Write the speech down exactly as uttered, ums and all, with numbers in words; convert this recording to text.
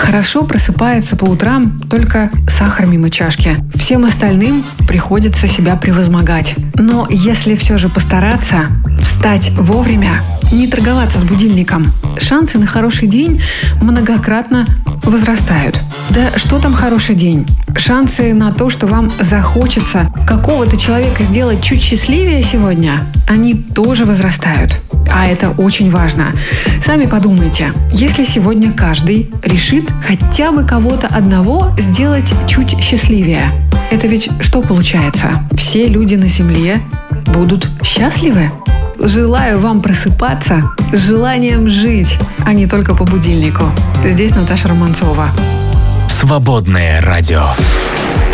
Хорошо просыпается по утрам только сахар мимо чашки. Всем остальным приходится себя превозмогать. Но если все же постараться, встать вовремя, не торговаться с будильником, шансы на хороший день многократно возрастают. Да что там хороший день? Шансы на то, что вам захочется какого-то человека сделать чуть счастливее сегодня, они тоже возрастают. А это очень важно. Сами подумайте, если сегодня каждый решит хотя бы кого-то одного сделать чуть счастливее, это ведь что получается? Все люди на Земле будут счастливы? Желаю вам просыпаться с желанием жить, а не только по будильнику. Здесь Наташа Романцова. Свободное радио.